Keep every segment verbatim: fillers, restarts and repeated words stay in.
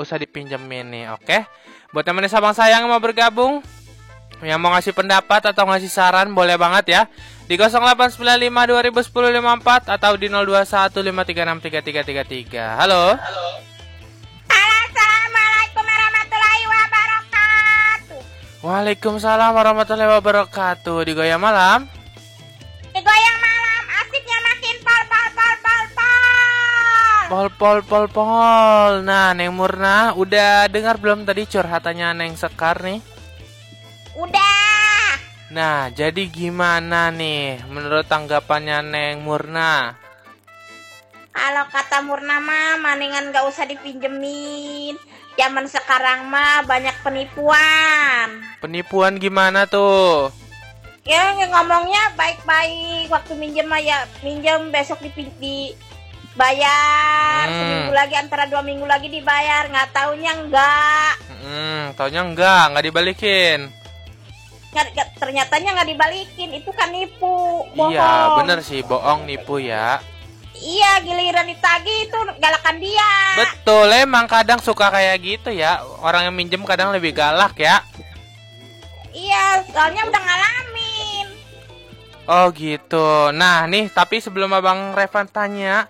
usah dipinjemin nih, oke? Buat teman sabang sayang yang mau bergabung, yang mau ngasih pendapat atau ngasih saran, boleh banget ya. Di nol delapan sembilan lima dua nol satu nol lima empat atau di nol dua satu lima tiga enam tiga tiga tiga tiga. Halo. Halo. Assalamualaikum warahmatullahi wabarakatuh. Waalaikumsalam warahmatullahi wabarakatuh. Di Goyang Malam. Di Goyang Malam asiknya makin pol pol pol pol pol. Pol pol pol pol. Nah, Neng Murna udah dengar belum tadi curhatannya Neng Sekar nih? Udah. Nah, jadi gimana nih menurut tanggapannya Neng Murna? Kalau kata Murna mah mendingan gak usah dipinjemin. Zaman sekarang mah banyak penipuan. Penipuan gimana tuh? Ya ngomongnya baik-baik, waktu minjem mah ya minjem, besok dipin- dibayar, hmm. seminggu lagi, antara dua minggu lagi dibayar, nggak taunya enggak. Hmm, taunya enggak, nggak dibalikin. Nggak, ternyatanya nggak dibalikin, itu kan nipu, bohong. Iya, bener sih, bohong, nipu ya. Iya, giliran ditagih itu galakan dia. Betul, emang kadang suka kayak gitu ya. Orang yang minjem kadang lebih galak ya. Iya, soalnya udah ngalamin. Oh gitu. Nah nih, tapi sebelum Abang Revan tanya,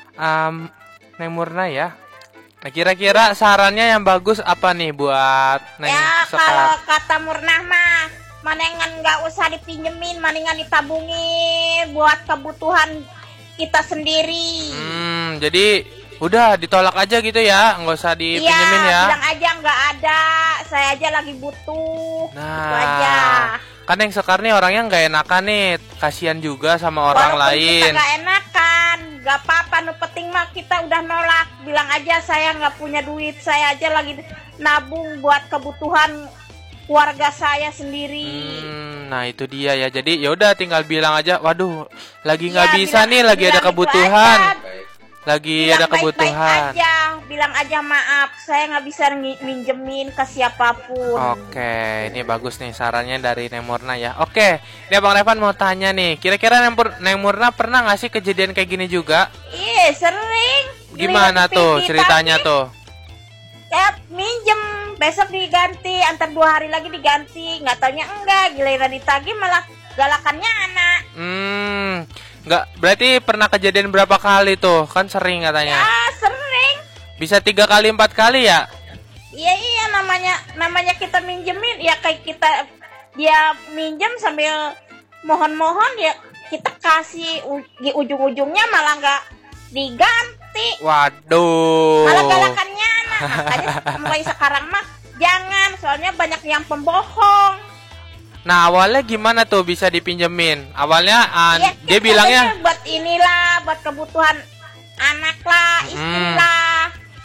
um, Neng Murna ya, nah kira-kira sarannya yang bagus apa nih buat Neng Ya Sekar? kalau kata Murna mah mendingan nggak usah dipinjemin, mendingan ditabungin buat kebutuhan kita sendiri. Hmm, jadi udah ditolak aja gitu ya, nggak usah dipinjemin iya, ya. Bilang aja nggak ada, saya aja lagi butuh. Nah, itu aja. Kan Neng Sekar nih orangnya nggak enakan nih, kasihan juga sama orang Walaupun lain. Kita nggak enakan, nggak apa-apa. Nu penting mah kita udah nolak. Bilang aja saya nggak punya duit, saya aja lagi nabung buat kebutuhan keluarga saya sendiri. Hmm, nah itu dia ya. Jadi ya udah tinggal bilang aja, waduh, lagi nggak ya, bisa bilang, nih, lagi ada kebutuhan. Lagi bilang ada kebutuhan. Baik-baik aja, bilang aja maaf, saya nggak bisa minjemin ke siapapun. Oke, ini bagus nih sarannya dari Neng Murna ya. Oke, ini Bang Revan mau tanya nih, kira-kira Neng, Neng Murna pernah nggak sih kejadian kayak gini juga? Iya, sering. Gimana tuh ceritanya tuh? Ya, minjem, besok diganti, antar dua hari lagi diganti, nggak taunya enggak, giliran ditagih malah galakannya anak. Hmm, nggak, berarti pernah kejadian berapa kali tuh? Kan sering katanya. Ya, sering. Bisa tiga kali, empat kali ya? Iya, iya, namanya namanya kita minjemin, ya kayak kita, dia minjem sambil mohon-mohon, ya kita kasih, di ujung-ujungnya malah nggak diganti. Waduh. Malah galakannya anak. Makanya mulai sekarang mah jangan, soalnya banyak yang pembohong. Nah awalnya gimana tuh bisa dipinjemin? Awalnya uh, ya, dia bilangnya buat inilah, buat kebutuhan anak lah, istri hmm. lah.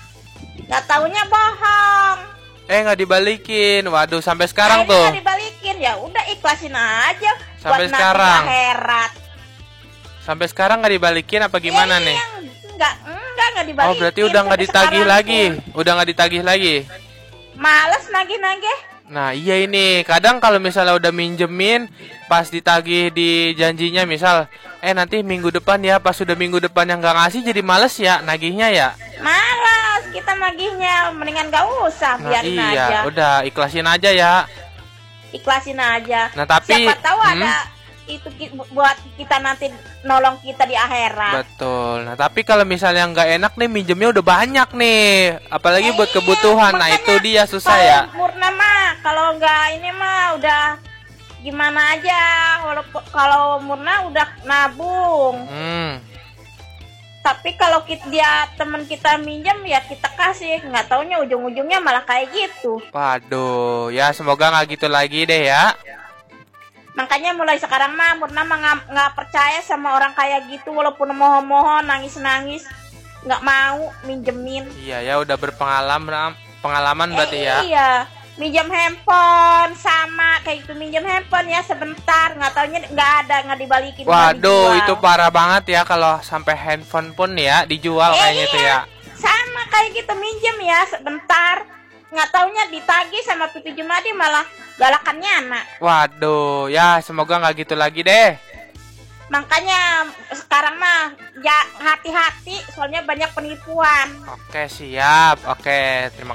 Gak taunya bohong. Eh nggak dibalikin. Waduh, sampai sekarang Akhirnya tuh. Nggak dibalikin, ya udah ikhlasin aja. Sampai buat sekarang. nanti akhirat. Sampai sekarang nggak dibalikin apa gimana ya, nih? Enggak, enggak nggak dibalikin. Oh berarti udah nggak ditagih lagi. Pun. Udah nggak ditagih lagi. Males nagih-nagih. Nah iya ini, kadang kalau misalnya udah minjemin, pas ditagih di janjinya misal, eh nanti minggu depan ya, pas sudah minggu depan yang nggak ngasih jadi males ya nagihnya ya. Malas kita nagihnya, mendingan gak usah, nah, biarin iya, aja. Udah ikhlasin aja ya. Ikhlasin aja. Nah tapi siapa tahu hmm? ada itu buat kita nanti nolong kita di akhirat. Betul. Nah tapi kalau misalnya nggak enak nih minjemnya udah banyak nih, apalagi eh, buat kebutuhan. Iya, nah itu dia susah ya. Murna mah kalau nggak ini mah udah gimana aja. Walaupun kalau Murna udah nabung. Hmm. Tapi kalau kita, dia teman kita minjem ya kita kasih. Nggak taunya ujung-ujungnya malah kayak gitu. Waduh, ya semoga nggak gitu lagi deh ya. Makanya mulai sekarang mah Murna mah nggak percaya sama orang kayak gitu, walaupun mohon-mohon nangis-nangis nggak mau minjemin. Iya ya udah berpengalaman pengalaman berarti eh, ya. Iya, minjem handphone sama kayak itu, minjem handphone ya sebentar, nggak taunya nggak ada, nggak dibalikin. Waduh itu parah banget ya kalau sampai handphone pun ya dijual eh, kayaknya iya. itu ya. Sama kayak gitu, minjem ya sebentar, nggak taunya ditagih sama Pipi Jumadi malah galakannya anak. Waduh, ya semoga nggak gitu lagi deh. Makanya sekarang mah ya hati-hati, soalnya banyak penipuan. Oke siap, oke terima